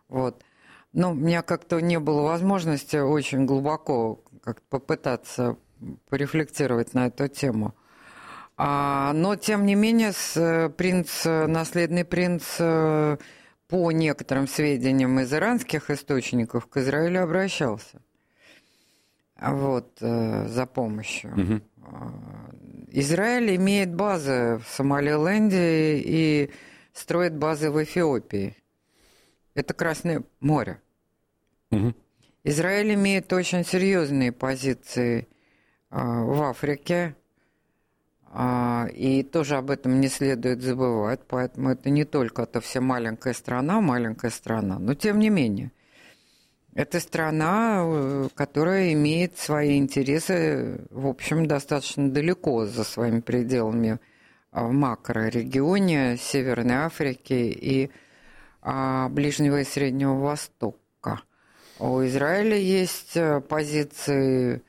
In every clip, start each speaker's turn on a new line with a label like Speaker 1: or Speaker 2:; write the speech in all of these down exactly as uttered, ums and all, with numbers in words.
Speaker 1: Вот. Но у меня как-то не было возможности очень глубоко как-то попытаться порефлексировать на эту тему. А, но, тем не менее, принц, наследный принц, по некоторым сведениям из иранских источников, к Израилю обращался вот, за помощью. Угу. Израиль имеет базы в Сомалиленде и строит базы в Эфиопии. Это Красное море. Угу. Израиль имеет очень серьезные позиции в Африке, и тоже об этом не следует забывать, поэтому это не только это вся маленькая страна, маленькая страна, но тем не менее. Это страна, которая имеет свои интересы, в общем, достаточно далеко за своими пределами в макрорегионе Северной Африки и Ближнего и Среднего Востока. У Израиля есть позиции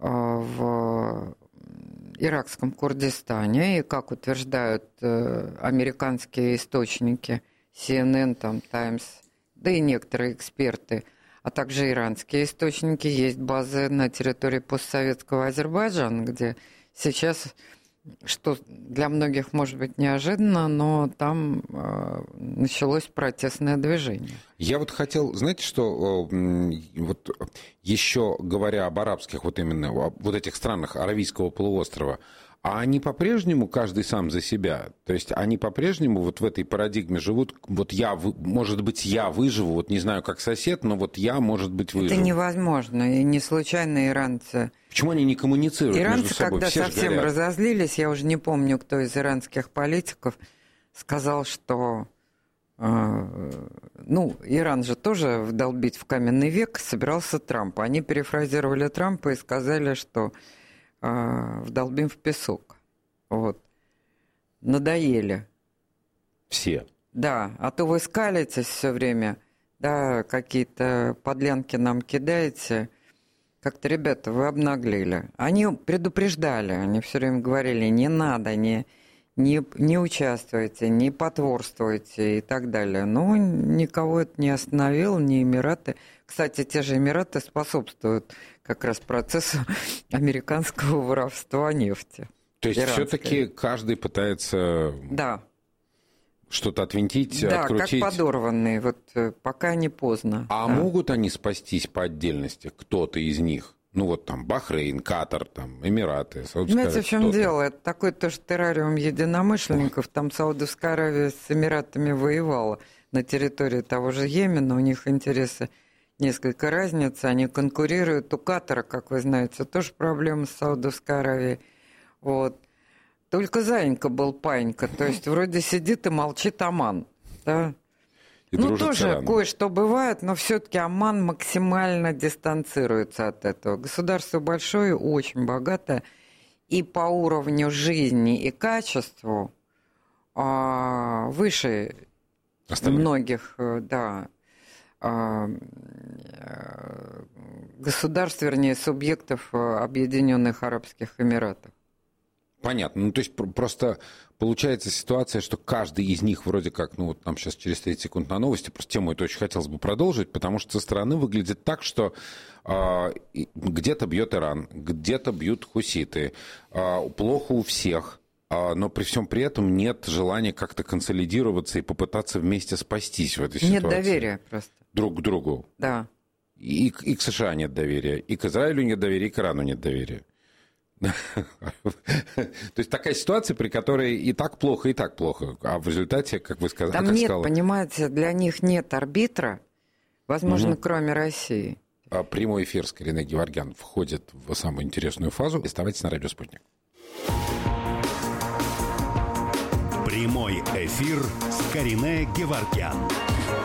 Speaker 1: в иракском Курдистане, и, как утверждают американские источники, си эн эн, там, Times, да и некоторые эксперты, а также иранские источники, есть базы на территории постсоветского Азербайджана, где сейчас, что для многих может быть неожиданно, но там э, началось протестное движение.
Speaker 2: Я вот хотел, знаете, что вот еще говоря об арабских, вот именно вот этих странах Аравийского полуострова, а они по-прежнему каждый сам за себя? То есть они по-прежнему вот в этой парадигме живут, вот я, может быть, я выживу, вот не знаю, как сосед, но вот я, может быть, выживу.
Speaker 1: Это невозможно, и не случайно иранцы...
Speaker 2: Почему они не коммуницируют
Speaker 1: иранцы,
Speaker 2: между собой?
Speaker 1: Когда
Speaker 2: Все
Speaker 1: совсем разозлились, я уже не помню, кто из иранских политиков сказал, что... Э, ну, Иран же тоже вдолбить в каменный век собирался Трампа. Они перефразировали Трампа и сказали, что... вдолбим в песок. Вот. Надоели.
Speaker 2: Все.
Speaker 1: Да, а то вы скалитесь все время, да, какие-то подлянки нам кидаете. Как-то, ребята, вы обнаглели. Они предупреждали, они все время говорили, не надо, не, не, не участвуйте, не потворствуйте и так далее. Но никого это не остановило, ни Эмираты. Кстати, те же Эмираты способствуют как раз процессу американского воровства нефти.
Speaker 2: То есть все-таки каждый пытается
Speaker 1: да.
Speaker 2: что-то отвинтить,
Speaker 1: да,
Speaker 2: открутить?
Speaker 1: Да, как подорванные, вот пока не поздно.
Speaker 2: А
Speaker 1: да.
Speaker 2: могут они спастись по отдельности, кто-то из них? Ну вот там Бахрейн, Катар, там, Эмираты, Саудовская Аравия.
Speaker 1: Понимаете, в чем дело? Это такой тоже террариум единомышленников. Там Саудовская Аравия с Эмиратами воевала на территории того же Йемена. У них интересы несколько разницы. Они конкурируют. У Катара, как вы знаете, тоже проблемы с Саудовской Аравией. Вот. Только заинька был паинька. То есть вроде сидит и молчит Оман. Да?
Speaker 2: И
Speaker 1: ну, тоже рано. Кое-что бывает, но все-таки Оман максимально дистанцируется от этого. Государство большое, очень богатое, и по уровню жизни и качеству а, выше остальных. Многих да, а, государств, вернее, субъектов Объединенных Арабских Эмиратов.
Speaker 2: Понятно. Ну, то есть просто получается ситуация, что каждый из них вроде как, ну, вот нам сейчас через тридцать секунд на новости, просто тему эту очень хотелось бы продолжить, потому что со стороны выглядит так, что э, где-то бьет Иран, где-то бьют хуситы, э, плохо у всех, э, но при всем при этом нет желания как-то консолидироваться и попытаться вместе спастись в этой ситуации.
Speaker 1: Нет доверия просто.
Speaker 2: Друг к другу.
Speaker 1: Да.
Speaker 2: И, и к США нет доверия, и к Израилю нет доверия, и к Ирану нет доверия. То есть такая ситуация, при которой и так плохо, и так плохо. А в результате, как вы сказали...
Speaker 1: Там нет, сказала... понимаете, для них нет арбитра, возможно, угу. кроме России.
Speaker 2: Прямой эфир с Кариной Геворгян входит в самую интересную фазу. Оставайтесь на радио «Спутник».
Speaker 3: Прямой эфир с Кариной Геворгян.